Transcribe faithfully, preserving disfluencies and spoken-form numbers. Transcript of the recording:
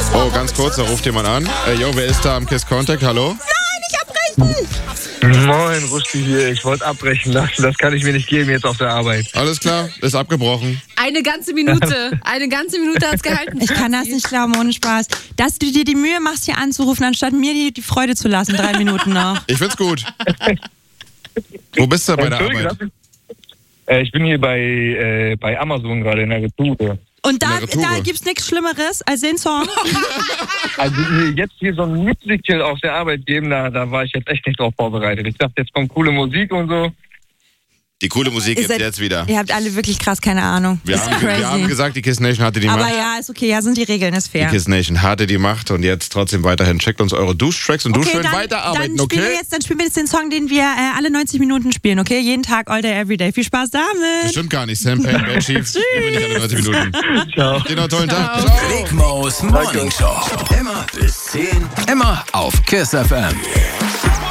Oh, ganz kurz, da ruft jemand an. Äh, yo, wer ist da am Kiss Contact? Hallo? Nein, nicht abbrechen! Moin, Rusti hier. Ich wollte abbrechen lassen. Das kann ich mir nicht geben jetzt auf der Arbeit. Alles klar, ist abgebrochen. Eine ganze Minute. Eine ganze Minute hat's gehalten. Ich kann das nicht glauben, ohne Spaß. Dass du dir die Mühe machst, hier anzurufen, anstatt mir die, die Freude zu lassen, drei Minuten noch. Ich find's gut. Wo bist du bei der Entschuldige, Arbeit? darf ich- Äh, ich bin hier bei, äh, bei Amazon gerade in der Retour. Und da, In der Retoure. da gibt's nichts Schlimmeres als den Song. Also mir jetzt hier so ein Musical auf der Arbeit geben, da, da war ich jetzt echt nicht drauf vorbereitet. Ich dachte, jetzt kommt coole Musik und so. Die coole Musik Ihr gibt's seid- jetzt wieder. Ihr habt alle wirklich krass keine Ahnung. Wir ist haben, crazy. wir haben gesagt, die Kiss Nation hatte die Aber Macht. ja, ist okay, ja, sind die Regeln, ist Die fair. Kiss Nation hatte die Macht und jetzt trotzdem weiterhin. Checkt uns eure Duschtracks und du schön dann, weiterarbeiten, dann spielen okay? wir jetzt, dann spielen wir jetzt den Song, den wir äh, alle neunzig Minuten spielen, okay? Jeden Tag, all day, every day. Viel Spaß damit. Das stimmt gar nicht. Sam Payne, Bad Chief. Spielen wir nicht alle neunzig Minuten. Ciao. Dir noch einen tollen Tag. Ciao. Big Mo's Morning Show. Immer bis zehn. Immer auf Kiss F M.